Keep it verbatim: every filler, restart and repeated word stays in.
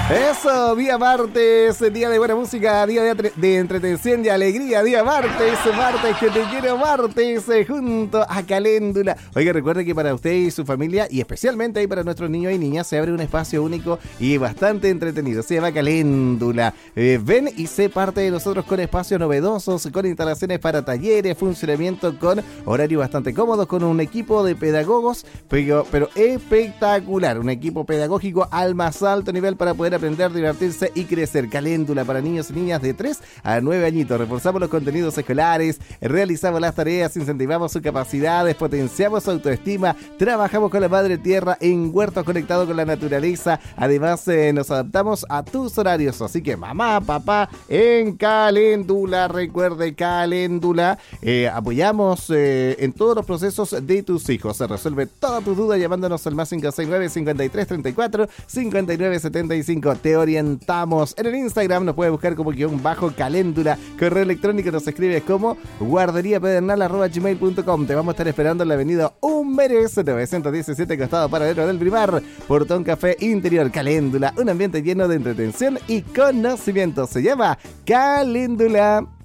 Eso, día martes, día de buena música, día de, de entretención y alegría, día martes, martes que te quiero martes, eh, junto a Caléndula. Oiga, recuerde que para usted y su familia, y especialmente ahí para nuestros niños y niñas, se abre un espacio único y bastante entretenido, se llama Caléndula. Eh, ven y sé parte de nosotros con espacios novedosos, con instalaciones para talleres, funcionamiento con horarios bastante cómodos, con un equipo de pedagogos, pero, pero espectacular, un equipo pedagógico al más alto nivel para poder aprender, divertirse y crecer. Caléndula para niños y niñas de tres a nueve añitos. Reforzamos los contenidos escolares, realizamos las tareas, incentivamos sus capacidades, potenciamos su autoestima, trabajamos con la madre tierra en huertos conectados con la naturaleza. Además, eh, nos adaptamos a tus horarios. Así que mamá, papá, en Caléndula, recuerde Caléndula, eh, apoyamos eh, en todos los procesos de tus hijos. Se resuelve todas tus dudas llamándonos al más cinco seis nueve, cincuenta y tres, treinta y cuatro, cincuenta y nueve, setenta y cinco. Te orientamos. En el Instagram nos puedes buscar como guión bajo Caléndula. Correo electrónico nos escribes como guarderíapedernal arroba gmail punto com. Te vamos a estar esperando en la avenida Humberes novecientos diecisiete, costado paradero del Primar, Portón Café Interior. Caléndula, un ambiente lleno de entretención y conocimiento. Se llama Caléndula.